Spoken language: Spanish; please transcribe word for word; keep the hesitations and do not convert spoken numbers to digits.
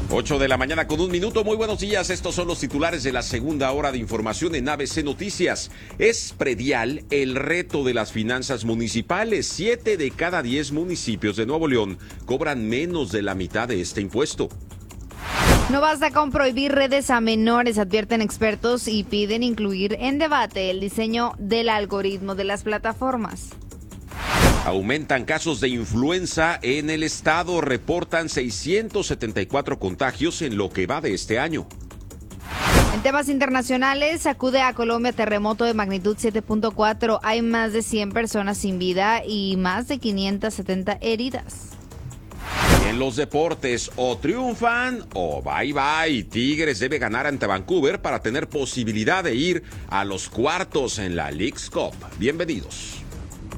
ocho de la mañana con un minuto. Muy buenos días. Estos son los titulares de la segunda hora de información en A B C Noticias. Es predial el reto de las finanzas municipales. Siete de cada diez municipios de Nuevo León cobran menos de la mitad de este impuesto. No basta con prohibir redes a menores, advierten expertos, y piden incluir en debate el diseño del algoritmo de las plataformas. Aumentan casos de influenza en el estado. Reportan seiscientos setenta y cuatro contagios en lo que va de este año. En temas internacionales, sacude a Colombia terremoto de magnitud siete punto cuatro. Hay más de cien personas sin vida y más de quinientas setenta heridas. En los deportes, o triunfan o bye bye. Tigres debe ganar ante Vancouver para tener posibilidad de ir a los cuartos en la Leagues Cup. Bienvenidos.